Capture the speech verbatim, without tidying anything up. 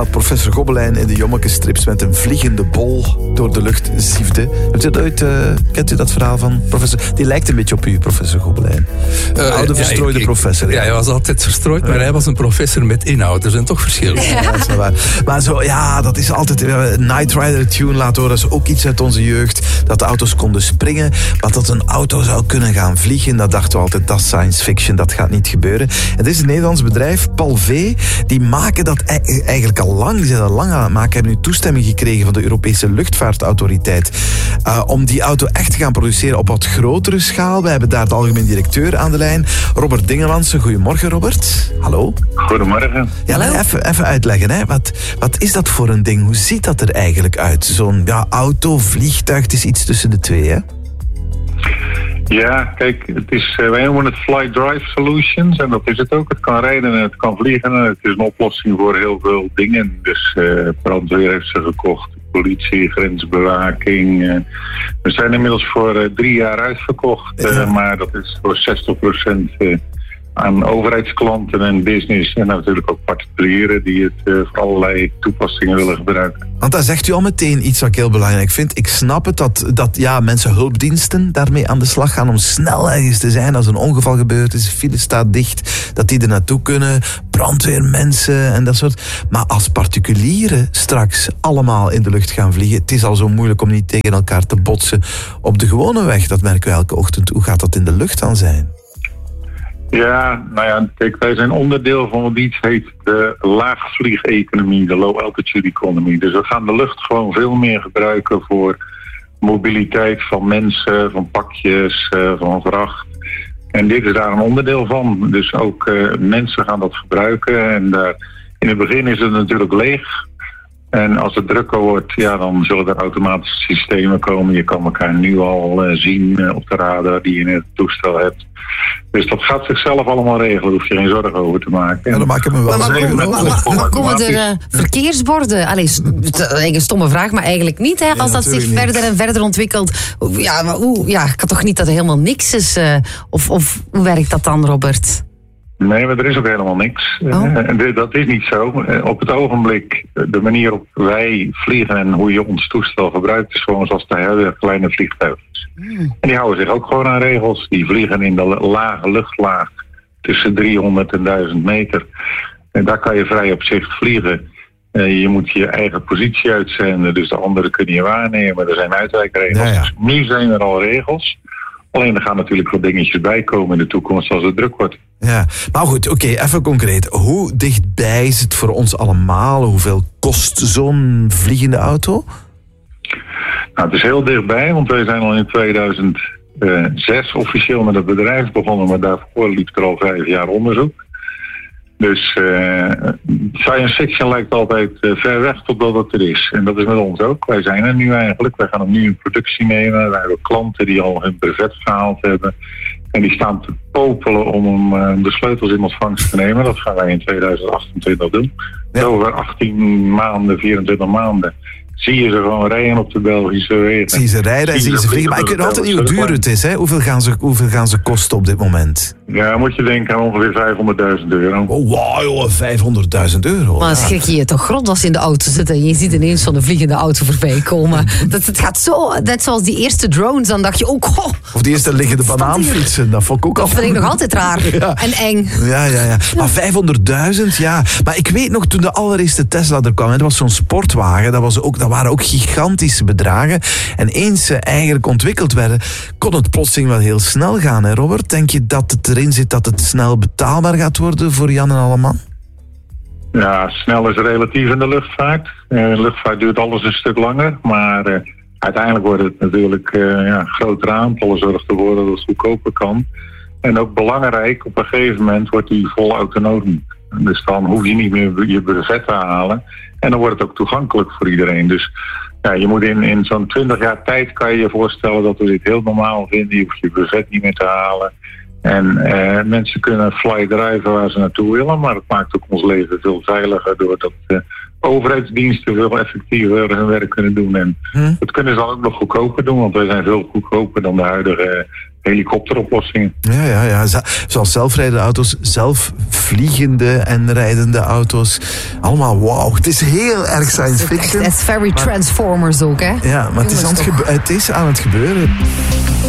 dat professor Gobelijn in de Jommeke-strips met een vliegende bol door de lucht ziefde. Hebt u dat ooit, uh, kent u dat verhaal van professor? Die lijkt een beetje op u, professor Gobelijn. Een uh, oude verstrooide ja, ik, professor. Ja, ja, hij was altijd verstrooid, maar ja. hij was een professor met inhoud. Er zijn toch verschillen. Ja, ja, dat is wel waar. Maar zo, ja, dat is altijd... Knight Rider tune laten horen, dat is ook iets uit onze jeugd. Dat de auto's konden springen, maar dat een auto zou kunnen gaan vliegen, dat dachten we altijd, dat is science fiction, dat gaat niet gebeuren. En dit is een Nederlands bedrijf, Palvé, die maken dat eigenlijk al lang, die zijn dat lang aan het maken, hebben nu toestemming gekregen van de Europese luchtvaartautoriteit uh, om die auto echt te gaan produceren op wat grotere schaal. We hebben daar de algemeen directeur aan de lijn, Robert Dingelandse. Goedemorgen, Robert. Hallo. Goedemorgen. Ja, laat even, even uitleggen. Hè. Wat, wat is dat voor een ding? Hoe ziet dat er eigenlijk uit? Zo'n ja, auto, vliegtuig, het is iets tussen de twee, hè? Ja, kijk, het is, uh, wij noemen het Flight Drive Solutions en dat is het ook. Het kan rijden en het kan vliegen en het is een oplossing voor heel veel dingen. Dus uh, brandweer heeft ze gekocht, politie, grensbewaking. Uh, we zijn inmiddels voor uh, drie jaar uitverkocht, uh, ja. maar dat is voor zestig procent uh, aan overheidsklanten en business en natuurlijk ook particulieren die het uh, voor allerlei toepassingen willen gebruiken. Want daar zegt u al meteen iets wat ik heel belangrijk vind. Ik snap het dat, dat ja, mensen hulpdiensten daarmee aan de slag gaan om snel ergens te zijn als een ongeval gebeurd is, de file staat dicht, dat die er naartoe kunnen, brandweermensen en dat soort. Maar als particulieren straks allemaal in de lucht gaan vliegen, het is al zo moeilijk om niet tegen elkaar te botsen op de gewone weg. Dat merken we elke ochtend. Hoe gaat dat in de lucht dan zijn? Ja, nou ja, kijk, wij zijn onderdeel van wat iets heet de laagvliegeconomie, de low altitude economy. Dus we gaan de lucht gewoon veel meer gebruiken voor mobiliteit van mensen, van pakjes, uh, van vracht. En dit is daar een onderdeel van. Dus ook uh, mensen gaan dat gebruiken. En uh, in het begin is het natuurlijk leeg. En als het drukker wordt, ja, dan zullen er automatische systemen komen. Je kan elkaar nu al uh, zien uh, op de radar die je in het toestel hebt. Dus dat gaat zichzelf allemaal regelen. Daar hoef je geen zorgen over te maken. Ja, dat maak ik me wel maar, maar, maar, maar, maar, maar komen er uh, verkeersborden? Allee, een stomme vraag, maar eigenlijk niet. Hè? Als ja, dat zich niet. verder en verder ontwikkelt. Ja, maar hoe, ja, ik kan toch niet dat er helemaal niks is? Uh, of, of hoe werkt dat dan, Robert? Nee, maar er is ook helemaal niks. Oh. Dat is niet zo. Op het ogenblik, de manier waarop wij vliegen en hoe je ons toestel gebruikt, is gewoon zoals de hele kleine vliegtuigjes. Mm. En die houden zich ook gewoon aan regels. Die vliegen in de lage luchtlaag tussen driehonderd en duizend meter. En daar kan je vrij op zicht vliegen. Je moet je eigen positie uitzenden, dus de anderen kunnen je waarnemen. Er zijn uitwijkregels. Ja, ja. Dus nu zijn er al regels. Alleen er gaan natuurlijk wel dingetjes bij komen in de toekomst als het druk wordt. Ja, maar goed, oké, okay, even concreet. Hoe dichtbij is het voor ons allemaal? Hoeveel kost zo'n vliegende auto? Nou, het is heel dichtbij, want wij zijn al in tweeduizend zes officieel met het bedrijf begonnen, maar daarvoor liep er al vijf jaar onderzoek. Dus uh, science fiction lijkt altijd uh, ver weg totdat het er is. En dat is met ons ook. Wij zijn er nu eigenlijk. Wij gaan hem nu in productie nemen. Wij hebben klanten die al hun brevet gehaald hebben. En die staan te popelen om hem, uh, de sleutels in ontvangst te nemen. Dat gaan wij in tweeduizend achtentwintig doen. Ja. Over achttien maanden, vierentwintig maanden. Zie je ze gewoon rijden op de Belgische wegen. Zie je ze rijden en zie je ze vliegen. Maar ik weet altijd niet hoe duur het is. Hè? Hoeveel, gaan ze, hoeveel gaan ze kosten op dit moment? Ja, moet je denken aan ongeveer vijfhonderdduizend euro. Oh, wow, joh, vijfhonderdduizend euro. Maar dan schrik je je toch grond als je in de auto zit en je ziet ineens zo'n vliegende auto voorbij komen. Dat, het gaat zo, net zoals die eerste drones, dan dacht je ook... Oh, of die eerste liggende banaanfietsen, dat vond ik ook al... Dat vind ik nog altijd raar ja. en eng. Ja, ja, ja. Maar vijfhonderdduizend, ja. Maar ik weet nog, toen de allereerste Tesla er kwam, dat was zo'n sportwagen, dat, was ook, dat waren ook gigantische bedragen. En eens ze eigenlijk ontwikkeld werden, kon het plotseling wel heel snel gaan, hè Robert? Denk je dat het erin zit dat het snel betaalbaar gaat worden voor Jan en Alleman? Ja, snel is relatief in de luchtvaart. Uh, de luchtvaart duurt alles een stuk langer, maar uh, uiteindelijk wordt het natuurlijk uh, ja, grotere aantallen zorgt ervoor dat het goedkoper kan. En ook belangrijk, op een gegeven moment wordt die vol autonoom. Dus dan hoef je niet meer je brevet te halen. En dan wordt het ook toegankelijk voor iedereen. Dus ja, je moet in, in zo'n twintig jaar tijd kan je je voorstellen dat we dit heel normaal vinden. Je hoeft je brevet niet meer te halen. En eh, mensen kunnen fly driven waar ze naartoe willen. Maar het maakt ook ons leven veel veiliger doordat uh, overheidsdiensten veel effectiever hun werk kunnen doen. En hm? dat kunnen ze dan ook nog goedkoper doen, want wij zijn veel goedkoper dan de huidige helikopteroplossingen. Ja, ja, ja. Zoals zelfrijdende auto's, zelfvliegende en rijdende auto's. Allemaal wauw. Het is heel erg science fiction. Het is very Transformers ook, hè? Ja, maar het is, aan het, gebe- het is aan het gebeuren.